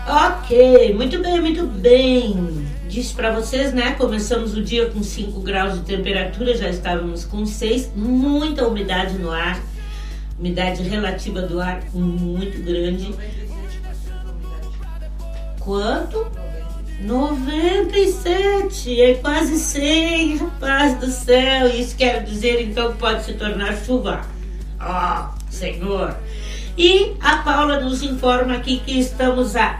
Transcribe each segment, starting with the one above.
Ok, muito bem, muito bem. Disse para vocês, né? Começamos o dia com 5 graus de temperatura, já estávamos com 6, muita umidade no ar, umidade relativa do ar muito grande. Quanto? 97, é quase 100, rapaz do céu. Isso quer dizer então que pode se tornar chuva. Senhor. E a Paula nos informa aqui que estamos a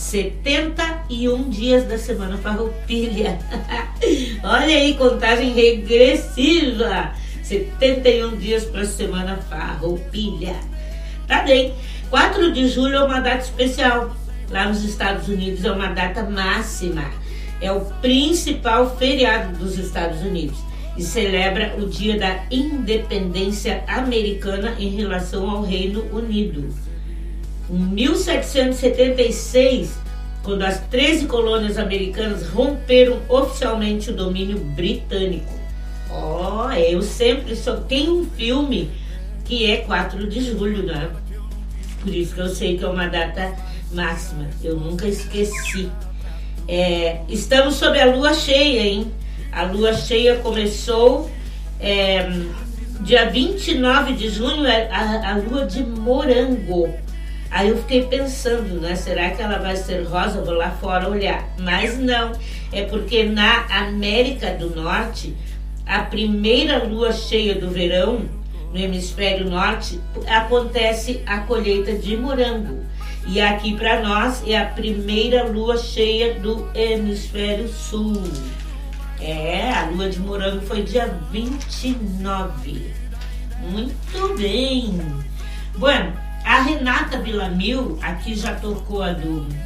71 dias da Semana Farroupilha. Olha aí, contagem regressiva. 71 dias para a Semana Farroupilha. Tá bem. 4 de julho é uma data especial. Lá nos Estados Unidos é uma data máxima. É o principal feriado dos Estados Unidos e celebra o dia da independência americana em relação ao Reino Unido. Em 1776, quando as 13 colônias americanas romperam oficialmente o domínio britânico. Eu sempre só tenho um filme que é 4 de julho, né? Por isso que eu sei que é uma data máxima, eu nunca esqueci. Estamos sob a lua cheia, hein? A lua cheia começou dia 29 de junho, a lua de morango. Aí eu fiquei pensando, né? Será que ela vai ser rosa? Vou lá fora olhar. Mas não, é porque na América do Norte, a primeira lua cheia do verão, no hemisfério norte, acontece a colheita de morango. E aqui para nós é a primeira lua cheia do hemisfério sul. A lua de morango foi dia 29. Muito bem. Bueno, a Renata Villamil, aqui já tocou a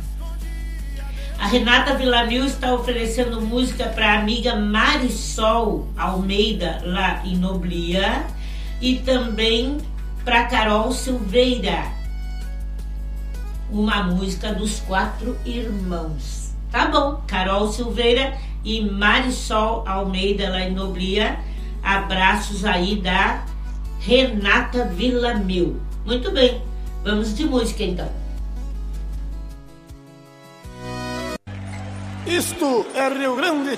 Renata Villamil está oferecendo música para a amiga Marisol Almeida, lá em Noblia, e também para Carol Silveira, uma música dos 4 irmãos. Tá bom, Carol Silveira e Marisol Almeida, lá em Noblia. Abraços aí da Renata Villamil. Muito bem, vamos de música então. Isto é Rio Grande.